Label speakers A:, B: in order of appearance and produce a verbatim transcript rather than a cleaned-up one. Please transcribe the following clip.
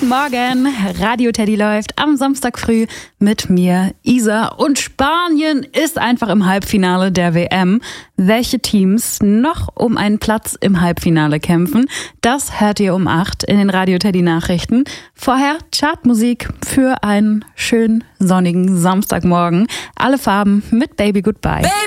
A: Guten Morgen, Radio Teddy läuft am Samstag früh mit mir, Isa. Und Spanien ist einfach im Halbfinale der W M. Welche Teams noch um einen Platz im Halbfinale kämpfen, das hört ihr um acht in den Radio Teddy Nachrichten. Vorher Chartmusik für einen schönen sonnigen Samstagmorgen. Alle Farben mit Baby Goodbye.